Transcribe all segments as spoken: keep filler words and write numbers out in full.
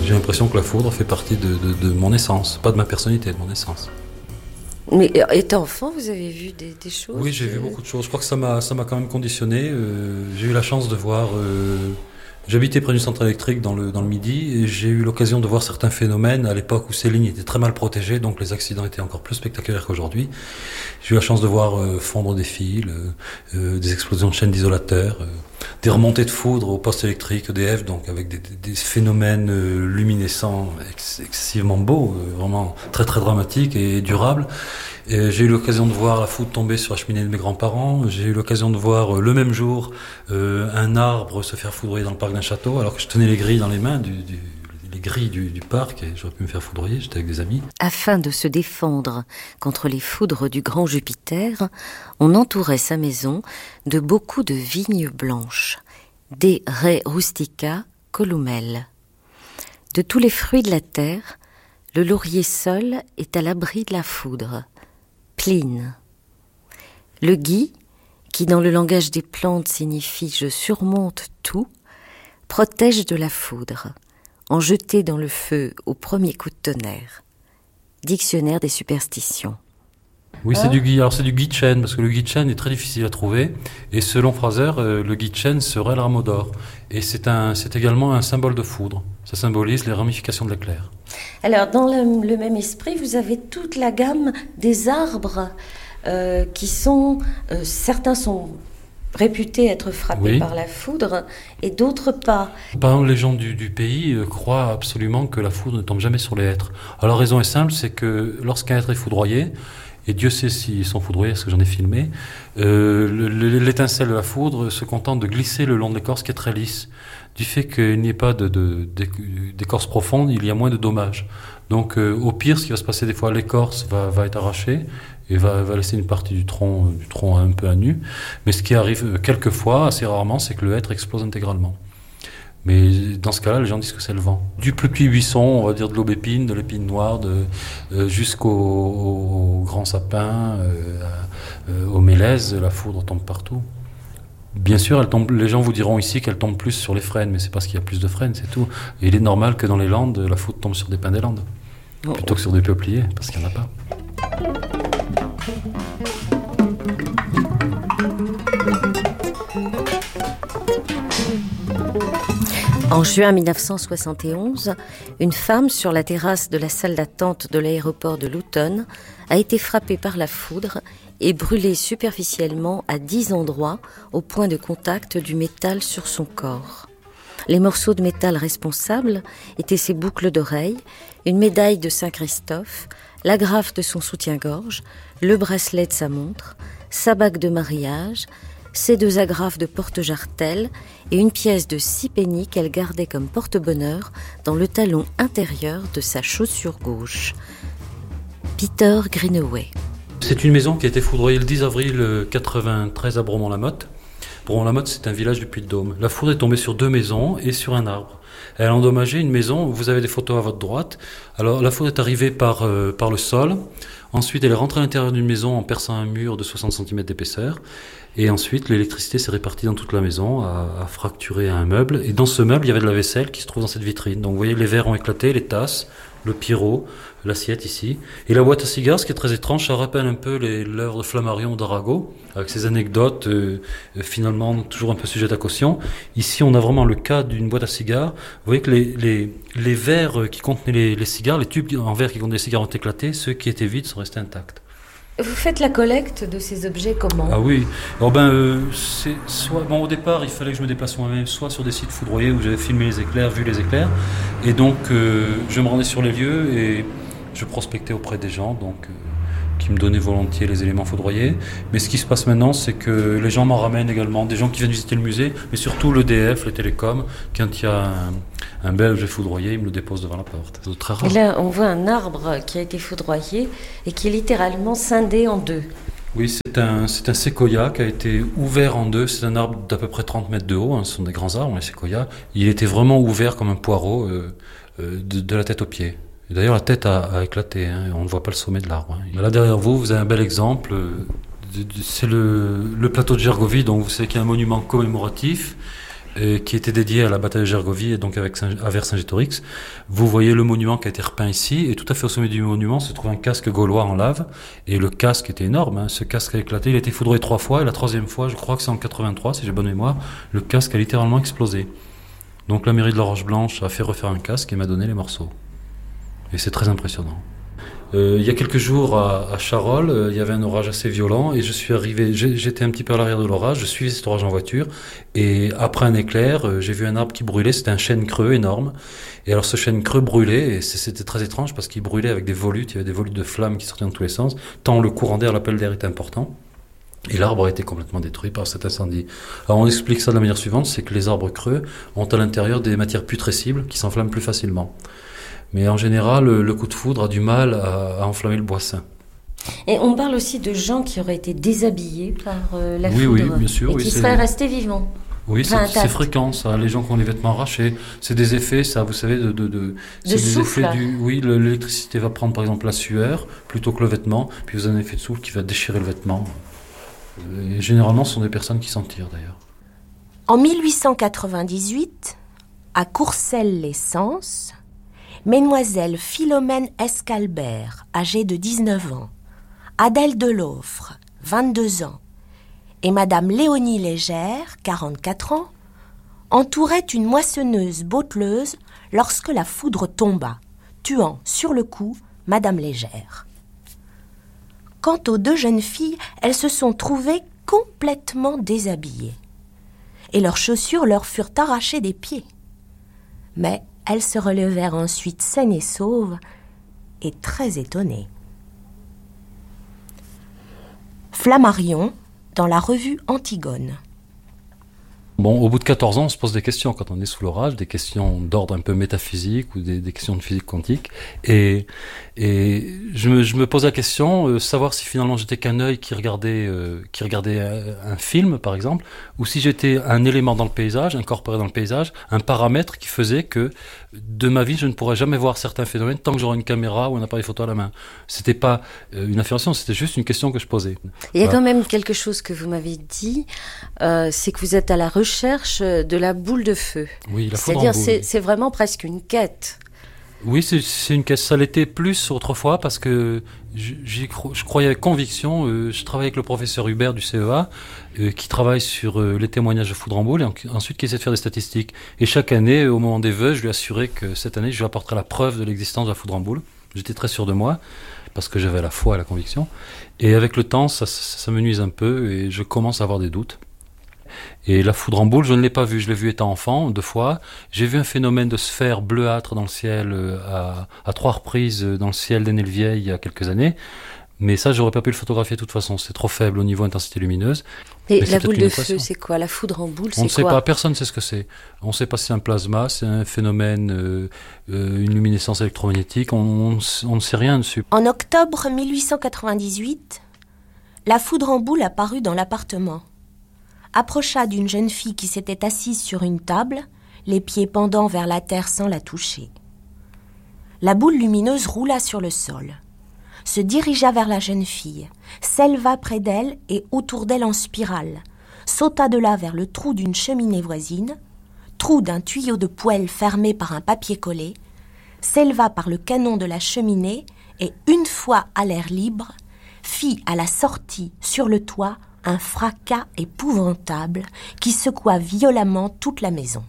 J'ai l'impression que la foudre fait partie de, de, de mon essence, pas de ma personnalité, de mon essence. Mais étant enfant, vous avez vu des, des choses? Oui, j'ai vu beaucoup de choses. Je crois que ça m'a, ça m'a quand même conditionné. Euh, j'ai eu la chance de voir... Euh, J'habitais près d'une centrale électrique dans le, dans le Midi et j'ai eu l'occasion de voir certains phénomènes à l'époque où ces lignes étaient très mal protégées, donc les accidents étaient encore plus spectaculaires qu'aujourd'hui. J'ai eu la chance de voir euh, fondre des fils, euh, euh, des explosions de chaînes d'isolateurs, euh, des remontées de foudre au poste électrique E D F, donc avec des, des, des phénomènes euh, luminescents ex- excessivement beaux, euh, vraiment très très dramatiques et durables. Et j'ai eu l'occasion de voir la foudre tomber sur la cheminée de mes grands-parents. J'ai eu l'occasion de voir euh, le même jour euh, un arbre se faire foudroyer dans le parc d'un château, alors que je tenais les grilles dans les mains, du, du, les grilles du, du parc, et j'aurais pu me faire foudroyer, j'étais avec des amis. Afin de se défendre contre les foudres du grand Jupiter, on entourait sa maison de beaucoup de vignes blanches, des Rae rustica columelles. De tous les fruits de la terre, le laurier seul est à l'abri de la foudre. Pline. Le gui, qui dans le langage des plantes signifie « je surmonte tout », protège de la foudre, en jeté dans le feu au premier coup de tonnerre. Dictionnaire des superstitions. Oui, c'est du gui. Alors c'est du gui de chêne, parce que le gui de chêne est très difficile à trouver. Et selon Fraser, euh, le gui de chêne serait la rameau d'or. Et c'est, un, c'est également un symbole de foudre. Ça symbolise les ramifications de l'éclair. Alors, dans le, le même esprit, vous avez toute la gamme des arbres euh, qui sont... Euh, certains sont réputés être frappés oui. par la foudre et d'autres pas. Par exemple, les gens du, du pays euh, croient absolument que la foudre ne tombe jamais sur les hêtres. Alors la raison est simple, c'est que lorsqu'un hêtre est foudroyé, et Dieu sait s'ils sont foudroyés, parce que j'en ai filmé, euh, le, le, l'étincelle de la foudre se contente de glisser le long de l'écorce qui est très lisse. Du fait qu'il n'y ait pas de, de, d'écorce profonde, il y a moins de dommages. Donc euh, au pire, ce qui va se passer des fois, l'écorce va, va être arrachée et va, va laisser une partie du tronc, du tronc un peu à nu. Mais ce qui arrive quelquefois, assez rarement, c'est que le hêtre explose intégralement. Mais dans ce cas-là, les gens disent que c'est le vent. Du plus petit buisson, on va dire de l'aubépine, de l'épine noire, de, euh, jusqu'au au, au grand sapin, euh, euh, au mélèze, la foudre tombe partout. Bien sûr, elle tombe, les gens vous diront ici qu'elle tombe plus sur les frênes, mais c'est parce qu'il y a plus de frênes, c'est tout. Et il est normal que dans les Landes, la foudre tombe sur des pins des Landes, oh. plutôt que sur des peupliers, parce qu'il n'y en a pas. En juin mille neuf cent soixante et onze, une femme sur la terrasse de la salle d'attente de l'aéroport de Luton a été frappée par la foudre et brûlée superficiellement à dix endroits au point de contact du métal sur son corps. Les morceaux de métal responsables étaient ses boucles d'oreilles, une médaille de Saint-Christophe, l'agrafe de son soutien-gorge, le bracelet de sa montre, sa bague de mariage, ses deux agrafes de porte-jartelle et une pièce de six pennies qu'elle gardait comme porte-bonheur dans le talon intérieur de sa chaussure gauche. Peter Greenaway. C'est une maison qui a été foudroyée le dix avril quatre-vingt-treize à Bromont-la-Motte. Bromont-la-Motte, c'est un village du Puy-de-Dôme. La foudre est tombée sur deux maisons et sur un arbre. Elle a endommagé une maison, vous avez des photos à votre droite. Alors la foudre est arrivée par, euh, par le sol. Ensuite, elle est rentrée à l'intérieur d'une maison en perçant un mur de soixante centimètres d'épaisseur. Et ensuite, l'électricité s'est répartie dans toute la maison, a, a fracturé un meuble. Et dans ce meuble, il y avait de la vaisselle qui se trouve dans cette vitrine. Donc vous voyez, les verres ont éclaté, les tasses, le pyro, l'assiette ici. Et la boîte à cigares, ce qui est très étrange, ça rappelle un peu les, l'œuvre de Flammarion d'Arago, avec ses anecdotes, euh, finalement toujours un peu sujettes à caution. Ici, on a vraiment le cas d'une boîte à cigares. Vous voyez que les, les, les verres qui contenaient les, les cigares, les tubes en verre qui contenaient les cigares ont éclaté, ceux qui étaient vides sont restés intacts. Vous faites la collecte de ces objets comment ? Ah oui, alors ben, euh, c'est soit, bon, au départ il fallait que je me déplace moi-même, soit sur des sites foudroyés où j'avais filmé les éclairs, vu les éclairs, et donc euh, je me rendais sur les lieux et je prospectais auprès des gens, donc euh, qui me donnaient volontiers les éléments foudroyés. Mais ce qui se passe maintenant, c'est que les gens m'en ramènent également, des gens qui viennent visiter le musée, mais surtout l'E D F, les télécoms, quand il y a un, un bel objet foudroyé, ils me le déposent devant la porte. C'est très rare. Et là, on voit un arbre qui a été foudroyé et qui est littéralement scindé en deux. Oui, c'est un, c'est un séquoia qui a été ouvert en deux. C'est un arbre d'à peu près trente mètres de haut, hein. Ce sont des grands arbres, les séquoias. Il était vraiment ouvert comme un poireau euh, euh, de, de la tête aux pieds. Et d'ailleurs, la tête a, a éclaté, hein, on ne voit pas le sommet de l'arbre. Hein. Là, derrière vous, vous avez un bel exemple. De, de, c'est le, le plateau de Gergovie, donc vous savez qu'il y a un monument commémoratif et qui était dédié à la bataille de Gergovie, et donc avec Saint, à Vercingétorix. Vous voyez le monument qui a été repeint ici, et tout à fait au sommet du monument se trouve un casque gaulois en lave, et le casque était énorme, hein. Ce casque a éclaté, il a été foudroyé trois fois, et la troisième fois, je crois que c'est en quatre-vingt-trois, si j'ai bonne mémoire, le casque a littéralement explosé. Donc la mairie de la Roche-Blanche a fait refaire un casque et m'a donné les morceaux. Et c'est très impressionnant. Euh, il y a quelques jours à, à Charolles, euh, il y avait un orage assez violent et je suis arrivé, j'ai, j'étais un petit peu à l'arrière de l'orage, je suivais cet orage en voiture et après un éclair, euh, j'ai vu un arbre qui brûlait, c'était un chêne creux énorme. Et alors ce chêne creux brûlait et c'était très étrange parce qu'il brûlait avec des volutes, il y avait des volutes de flammes qui sortaient dans tous les sens, tant le courant d'air, l'appel d'air était important. Et l'arbre a été complètement détruit par cet incendie. Alors on explique ça de la manière suivante, c'est que les arbres creux ont à l'intérieur des matières putrescibles qui s'enflamment plus facilement. Mais en général, le coup de foudre a du mal à, à enflammer le bois sain. Et on parle aussi de gens qui auraient été déshabillés par euh, la oui, foudre. Oui, bien sûr. Et Oui, qui c'est... seraient restés vivants. Oui, c'est, c'est fréquent, ça. Les gens qui ont les vêtements arrachés, c'est des effets, ça, vous savez, de... De, de, de c'est souffle. Des effets du, oui, le, l'électricité va prendre, par exemple, la sueur, plutôt que le vêtement, puis vous avez un effet de souffle qui va déchirer le vêtement. Et généralement, ce sont des personnes qui s'en tirent, d'ailleurs. En dix-huit cent quatre-vingt-dix-huit, à Courcelles-les-Sens, Mesdemoiselles Philomène Escalbert, âgée de dix-neuf ans, Adèle Delaufre, vingt-deux ans, et Madame Léonie Légère, quarante-quatre ans, entouraient une moissonneuse botteleuse lorsque la foudre tomba, tuant sur le coup Madame Légère. Quant aux deux jeunes filles, elles se sont trouvées complètement déshabillées, et leurs chaussures leur furent arrachées des pieds. Mais elles se relevèrent ensuite saines et sauves et très étonnées. Flammarion, dans la revue Antigone. Bon, au bout de quatorze ans, on se pose des questions quand on est sous l'orage, des questions d'ordre un peu métaphysique ou des, des questions de physique quantique. Et, et je, me, je me pose la question, euh, savoir si finalement j'étais qu'un œil qui regardait, euh, qui regardait un, un film, par exemple, ou si j'étais un élément dans le paysage, incorporé dans le paysage, un paramètre qui faisait que de ma vie, je ne pourrais jamais voir certains phénomènes tant que j'aurais une caméra ou un appareil photo à la main. C'était pas euh, une affirmation, c'était juste une question que je posais. Il y a voilà. Quand même quelque chose que vous m'avez dit, euh, c'est que vous êtes à la recherche de la boule de feu. Oui, la foudre en C'est-à-dire, boule. c'est, c'est vraiment presque une quête. Oui, c'est, c'est une quête. Ça l'était plus autrefois parce que j'y cro- je croyais avec conviction. Euh, je travaillais avec le professeur Hubert du C E A euh, qui travaille sur euh, les témoignages de foudre en boule et en, ensuite qui essaie de faire des statistiques. Et chaque année, au moment des vœux, je lui assurais que cette année, je lui apporterais la preuve de l'existence de la foudre en boule. J'étais très sûr de moi parce que j'avais la foi et la conviction. Et avec le temps, ça, ça, ça me nuise un peu et je commence à avoir des doutes. Et la foudre en boule, je ne l'ai pas vue. Je l'ai vue étant enfant, deux fois. J'ai vu un phénomène de sphère bleuâtre dans le ciel à, à trois reprises dans le ciel d'Ennelvieille il y a quelques années. Mais ça, j'aurais pas pu le photographier de toute façon. C'est trop faible au niveau intensité lumineuse. Et la boule de feu, c'est quoi? La foudre en boule, c'est quoi? On ne sait pas, personne ne sait ce que c'est. On ne sait pas si c'est un plasma, c'est un phénomène, euh, euh, une luminescence électromagnétique. On, on, on ne sait rien dessus. En octobre dix-huit cent quatre-vingt-dix-huit, la foudre en boule apparut dans l'appartement. Approcha d'une jeune fille qui s'était assise sur une table, les pieds pendant vers la terre sans la toucher. La boule lumineuse roula sur le sol, se dirigea vers la jeune fille, s'éleva près d'elle et autour d'elle en spirale, sauta de là vers le trou d'une cheminée voisine, trou d'un tuyau de poêle fermé par un papier collé, s'éleva par le canon de la cheminée et, une fois à l'air libre, fit à la sortie sur le toit un fracas épouvantable qui secoua violemment toute la maison.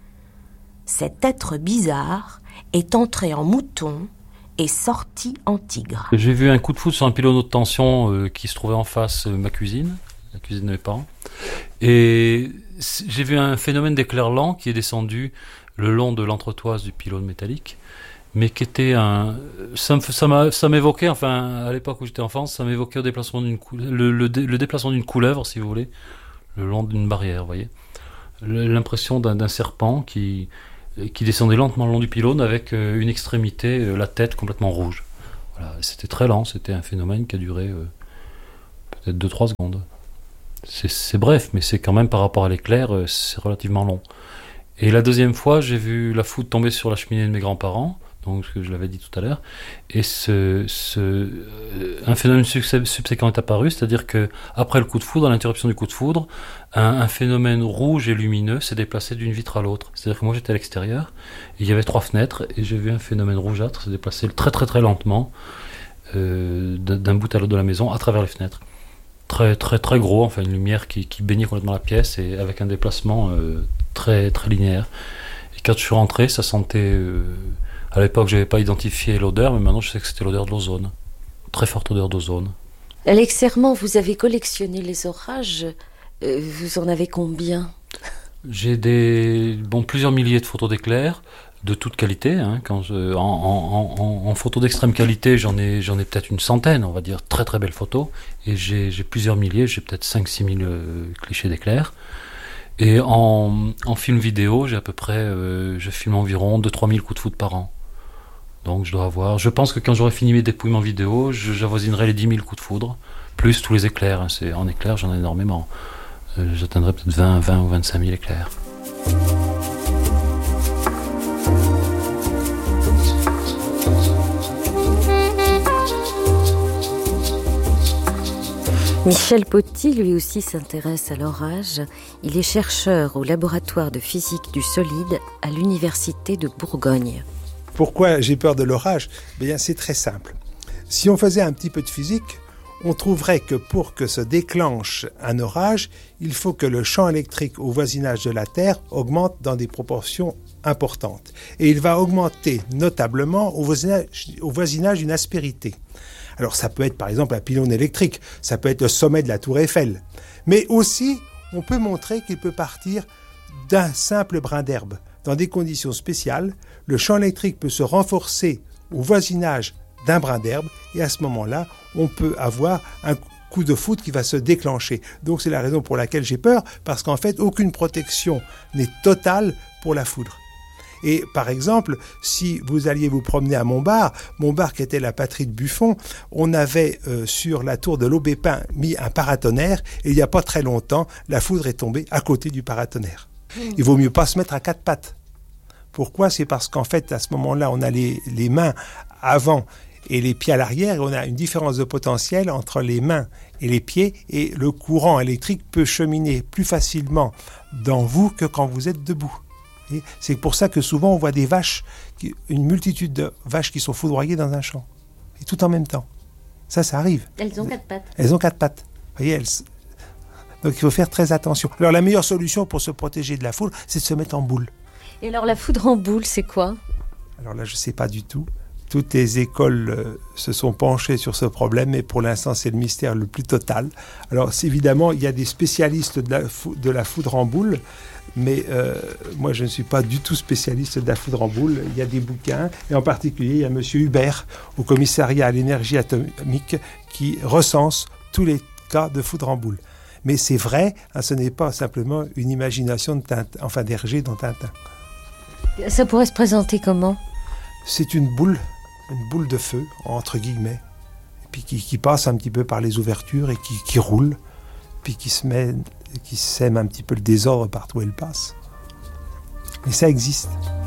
Cet être bizarre est entré en mouton et sorti en tigre. J'ai vu un coup de foudre sur un pylône haute tension euh, qui se trouvait en face de ma cuisine, la cuisine de mes parents. Et j'ai vu un phénomène d'éclair lent qui est descendu le long de l'entretoise du pylône métallique, mais qui était un... Ça, me, ça, m'a, ça m'évoquait, enfin, à l'époque où j'étais enfant, ça m'évoquait au déplacement d'une cou... le, le, le déplacement d'une couleuvre, si vous voulez, le long d'une barrière, vous voyez. L'impression d'un, d'un serpent qui, qui descendait lentement le long du pylône avec une extrémité, la tête complètement rouge. Voilà. C'était très lent, c'était un phénomène qui a duré euh, peut-être deux trois secondes. C'est, c'est bref, mais c'est quand même par rapport à l'éclair, c'est relativement long. Et la deuxième fois, j'ai vu la foudre tomber sur la cheminée de mes grands-parents, donc ce que je l'avais dit tout à l'heure. Et ce, ce, euh, un phénomène subséquent est apparu, c'est-à-dire qu'après le coup de foudre, à l'interruption du coup de foudre, un, un phénomène rouge et lumineux s'est déplacé d'une vitre à l'autre. C'est-à-dire que moi j'étais à l'extérieur, et il y avait trois fenêtres, et j'ai vu un phénomène rougeâtre se déplacer très très très lentement euh, d'un bout à l'autre de la maison à travers les fenêtres. Très très très gros, enfin une lumière qui, qui baignait complètement la pièce, et avec un déplacement euh, très très linéaire. Et quand je suis rentré, ça sentait... Euh, à l'époque, je n'avais pas identifié l'odeur, mais maintenant, je sais que c'était l'odeur de l'ozone. Très forte odeur d'ozone. Alex Serment, vous avez collectionné les orages. Euh, vous en avez combien ? J'ai des, bon, plusieurs milliers de photos d'éclairs, de toute qualité. Hein, quand je, en, en, en, en photos d'extrême qualité, j'en ai, j'en ai peut-être une centaine, on va dire, très très belles photos. Et j'ai, j'ai plusieurs milliers, j'ai peut-être cinq à six mille euh, clichés d'éclairs. Et en, en film vidéo, j'ai à peu près, euh, je filme environ deux à trois mille coups de foudre par an. Donc je dois avoir, je pense que quand j'aurai fini mes dépouillements vidéo, je, j'avoisinerai les dix mille coups de foudre, plus tous les éclairs. Hein, c'est, en éclairs, j'en ai énormément. Euh, j'atteindrai peut-être vingt, vingt ou vingt-cinq mille éclairs. Michel Potty, lui aussi, s'intéresse à l'orage. Il est chercheur au laboratoire de physique du solide à l'université de Bourgogne. Pourquoi j'ai peur de l'orage ? Bien, c'est très simple. Si on faisait un petit peu de physique, on trouverait que pour que se déclenche un orage, il faut que le champ électrique au voisinage de la Terre augmente dans des proportions importantes. Et il va augmenter notablement au voisinage, au voisinage d'une aspérité. Alors ça peut être par exemple un pylône électrique, ça peut être le sommet de la tour Eiffel. Mais aussi, on peut montrer qu'il peut partir d'un simple brin d'herbe. Dans des conditions spéciales, le champ électrique peut se renforcer au voisinage d'un brin d'herbe et à ce moment-là, on peut avoir un coup de foudre qui va se déclencher. Donc c'est la raison pour laquelle j'ai peur, parce qu'en fait, aucune protection n'est totale pour la foudre. Et par exemple, si vous alliez vous promener à Montbard, Montbard qui était la patrie de Buffon, on avait euh, sur la tour de l'Aubépin mis un paratonnerre et il n'y a pas très longtemps, la foudre est tombée à côté du paratonnerre. Il vaut mieux pas se mettre à quatre pattes. Pourquoi ? C'est parce qu'en fait, à ce moment-là, on a les, les mains avant et les pieds à l'arrière, et on a une différence de potentiel entre les mains et les pieds, et le courant électrique peut cheminer plus facilement dans vous que quand vous êtes debout. Et c'est pour ça que souvent on voit des vaches, une multitude de vaches qui sont foudroyées dans un champ, et tout en même temps. Ça, ça arrive. Elles ont quatre pattes. Elles ont quatre pattes. Vous voyez, elles... Donc il faut faire très attention. Alors la meilleure solution pour se protéger de la foudre, c'est de se mettre en boule. Et alors la foudre en boule, c'est quoi ? Alors là, je ne sais pas du tout. Toutes les écoles euh, se sont penchées sur ce problème, mais pour l'instant, c'est le mystère le plus total. Alors évidemment, il y a des spécialistes de la, fou- de la foudre en boule, mais euh, moi, je ne suis pas du tout spécialiste de la foudre en boule. Il y a des bouquins, et en particulier, il y a M. Hubert, au commissariat à l'énergie atomique, qui recense tous les cas de foudre en boule. Mais c'est vrai, hein, ce n'est pas simplement une imagination de Tintin, enfin d'Hergé dans Tintin. Ça pourrait se présenter comment ? C'est une boule, une boule de feu, entre guillemets, et puis qui, qui passe un petit peu par les ouvertures et qui, qui roule, puis qui se met, qui sème un petit peu le désordre partout où elle passe. Mais ça existe.